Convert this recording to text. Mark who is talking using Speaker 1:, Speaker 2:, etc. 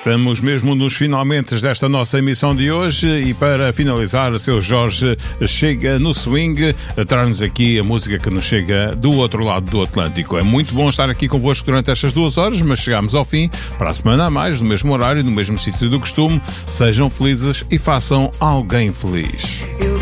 Speaker 1: Estamos mesmo nos finalmente desta nossa emissão de hoje e para finalizar, o seu Jorge chega no swing a traz-nos aqui a música que nos chega do outro lado do Atlântico. É muito bom estar aqui convosco durante estas 2 horas, mas chegamos ao fim. Para a semana a mais, no mesmo horário, no mesmo sítio do costume. Sejam felizes e façam alguém feliz.